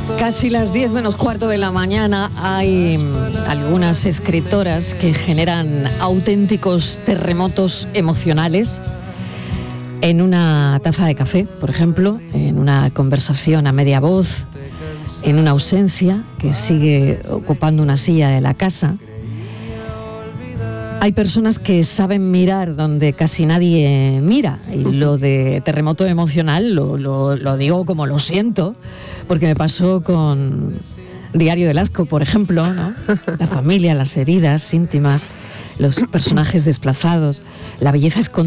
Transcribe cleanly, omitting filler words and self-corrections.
Casi las 10 menos cuarto de la mañana. Hay algunas escritoras que generan auténticos terremotos emocionales en una taza de café, por ejemplo, en una conversación a media voz, en una ausencia que sigue ocupando una silla de la casa. Hay personas que saben mirar donde casi nadie mira, y lo de terremoto emocional lo digo como lo siento, porque me pasó con Diario del Asco, por ejemplo, ¿no? La familia, las heridas íntimas, los personajes desplazados, la belleza escondida.